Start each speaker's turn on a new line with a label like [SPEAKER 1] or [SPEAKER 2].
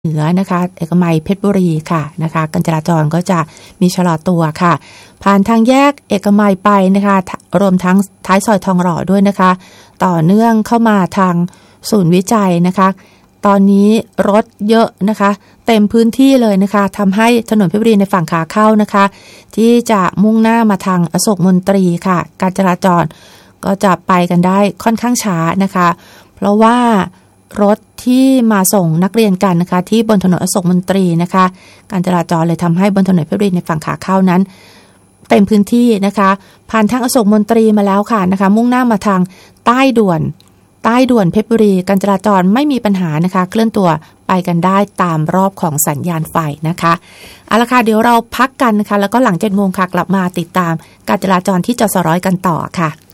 [SPEAKER 1] เหนือนะคะเอกมัยเพชรบุรีค่ะนะคะการจราจรก็จะมีชะลอตัวค่ะผ่านทางแยกเอกมัยไปนะคะรวมทั้งท้ายซอยทองหล่อด้วยนะคะต่อเนื่องเข้ามาทางศูนย์วิจัยนะคะตอนนี้รถเยอะนะคะเต็มพื้นที่เลยนะคะทำให้ถนนเพชรบุรีในฝั่งขาเข้านะคะที่จะมุ่งหน้ามาทางอโศกมนตรีค่ะการจราจรก็จะไปกันได้ค่อนข้างช้านะคะเพราะว่ารถที่มาส่งนักเรียนกันนะคะที่บนถนนอโศกมนตรีนะคะการจราจรเลยทำให้บนถนนเพชรบุรีในฝั่งขาเข้านั้นเต็มพื้นที่นะคะผ่านทางอโศกมนตรีมาแล้วค่ะนะคะมุ่งหน้ามาทางใต้ด่วนเพชรบุรีการจราจรไม่มีปัญหานะคะเคลื่อนตัวไปกันได้ตามรอบของสัญญาณไฟนะคะเอาละค่ะเดี๋ยวเราพักกันนะคะแล้วก็หลัง 7:00 นค่ะกลับมาติดตามการจราจรที่จสร้อยกันต่อค่ะ